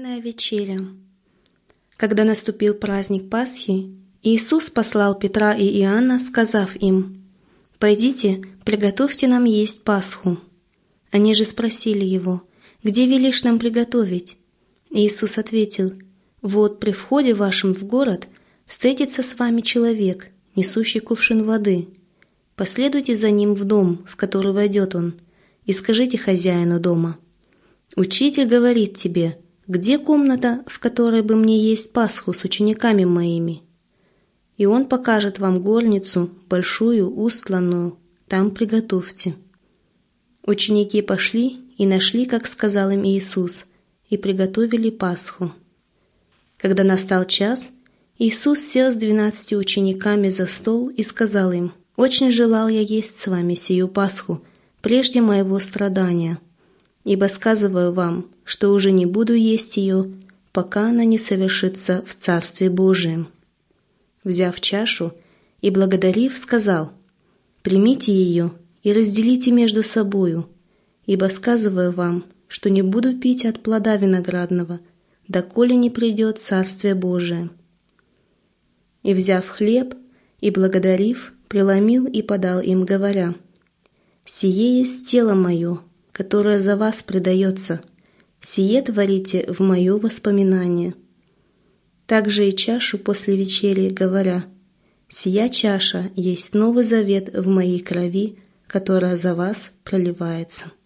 Торжественная вечеря. Когда наступил праздник Пасхи, Иисус послал Петра и Иоанна, сказав им: «Пойдите, приготовьте нам есть Пасху». Они же спросили его: «Где велишь нам приготовить?» Иисус ответил: «Вот при входе вашем в город встретится с вами человек, несущий кувшин воды. Последуйте за ним в дом, в который войдет он, и скажите хозяину дома: Учитель говорит тебе: где комната, в которой бы мне есть Пасху с учениками моими? И он покажет вам горницу, большую, устланную, там приготовьте». Ученики пошли и нашли, как сказал им Иисус, и приготовили Пасху. Когда настал час, Иисус сел с 12 учениками за стол и сказал им: «Очень желал я есть с вами сию Пасху, прежде моего страдания. Ибо сказываю вам, что уже не буду есть ее, пока она не совершится в Царстве Божием». Взяв чашу и благодарив, сказал: «Примите ее и разделите между собою, ибо сказываю вам, что не буду пить от плода виноградного, доколе не придет Царствие Божие». И, взяв хлеб и благодарив, преломил и подал им, говоря: «Сие есть тело мое, которое за вас предается, сие творите в мое воспоминание». Также и чашу после вечери, говоря: «Сия чаша есть новый завет в моей крови, которая за вас проливается».